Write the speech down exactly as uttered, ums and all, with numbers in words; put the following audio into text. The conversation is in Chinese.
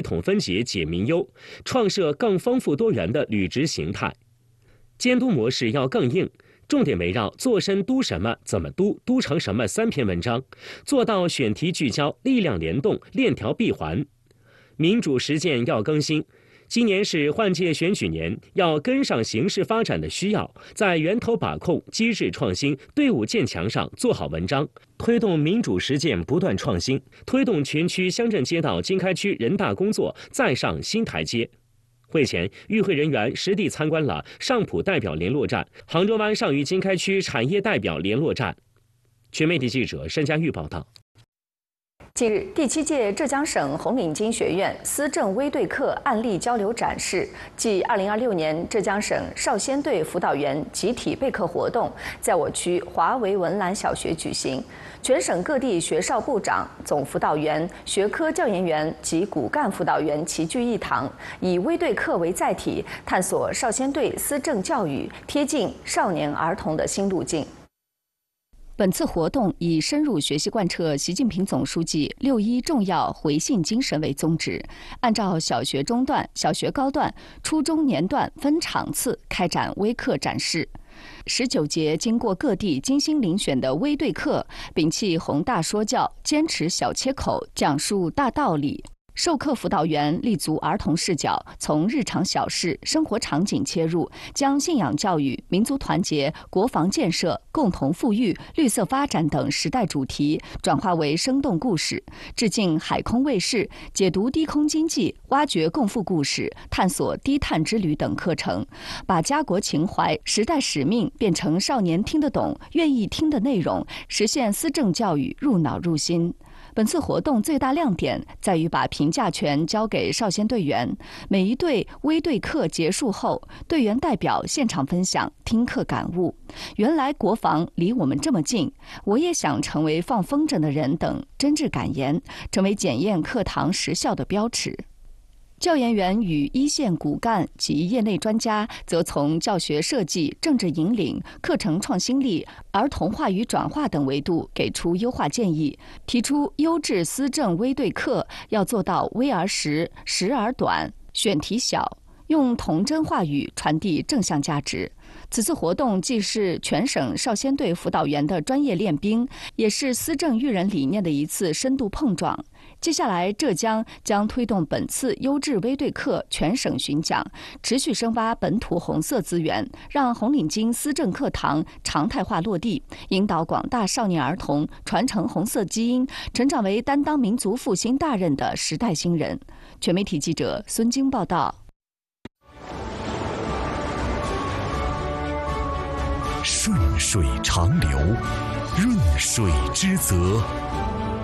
统分解解民忧，创设更丰富多元的履职形态。监督模式要更硬，重点围绕做深督什么、怎么督、督成什么三篇文章，做到选题聚焦、力量联动、链条闭环。民主实践要更新。今年是换届选举年，要跟上形势发展的需要，在源头把控、机制创新、队伍建强上做好文章，推动民主实践不断创新，推动全区乡镇街道经开区人大工作再上新台阶。会前，与会人员实地参观了上浦代表联络站、杭州湾上虞经开区产业代表联络站。全媒体记者申佳玉报道。 近日，第七届浙江省红领巾学院思政微对课案例交流展示暨二零二六年浙江省少先队辅导员集体备课活动在我区华为文澜小学举行。全省各地学少部长、总辅导员、学科教研员及骨干辅导员齐聚一堂，以微对课为载体，探索少先队思政教育贴近少年儿童的新路径。本次活动以深入学习贯彻习近平总书记六一重要回信精神为宗旨，按照小学中段、小学高段、初中年段分场次开展微课展示。十九节经过各地精心遴选的微对课，摒弃宏大说教，坚持小切口，讲述大道理。授课辅导员立足儿童视角，从日常小事、生活场景切入，将信仰教育、民族团结、国防建设、共同富裕、绿色发展等时代主题转化为生动故事，致敬海空卫视，解读低空经济，挖掘共富故事，探索低碳之旅等课程，把家国情怀、时代使命变成少年听得懂、愿意听的内容，实现思政教育入脑入心。本次活动最大亮点在于把评价权交给少先队员，每一队微对课结束后，队员代表现场分享听课感悟。原来国防离我们这么近，我也想成为放风筝的人等真挚感言，成为检验课堂实效的标尺。教研员与一线骨干及业内专家则从教学设计、政治引领、课程创新力、儿童话语转化等维度给出优化建议，提出优质思政微对课要做到微而实、实而短、选题小，用童真话语传递正向价值。此次活动既是全省少先队辅导员的专业练兵，也是思政育人理念的一次深度碰撞。接下来，浙江将推动本次优质微对课全省巡讲，持续深挖本土红色资源，让红领巾思政课堂常态化落地，引导广大少年儿童传承红色基因，成长为担当民族复兴大任的时代新人。全媒体记者孙晶报道。 顺水长流，润水之泽。